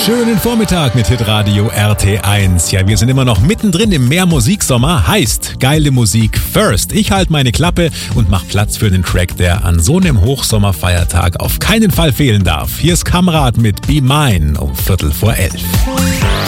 Schönen Vormittag mit Hitradio RT1. Ja, wir sind immer noch mittendrin im Mehrmusiksommer. Heißt, geile Musik first. Ich halte meine Klappe und mach Platz für den Track, der an so einem Hochsommerfeiertag auf keinen Fall fehlen darf. Hier ist Kamrat mit Be Mine um 11:15.